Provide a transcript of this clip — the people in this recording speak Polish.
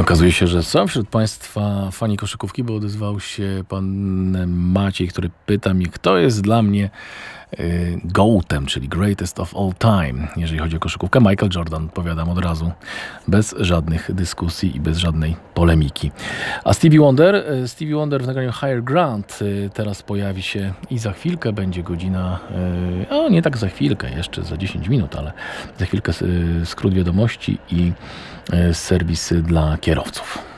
Okazuje się, że są wśród Państwa fani koszykówki, bo odezwał się pan Maciej, który pyta mnie, kto jest dla mnie GOAT-em, czyli Greatest of All Time. Jeżeli chodzi o koszykówkę, Michael Jordan, powiadam od razu, bez żadnych dyskusji i bez żadnej polemiki. A Stevie Wonder w nagraniu Higher Ground teraz pojawi się i za chwilkę będzie godzina, nie tak za chwilkę, jeszcze za 10 minut, ale za chwilkę skrót wiadomości i serwis dla kierowców.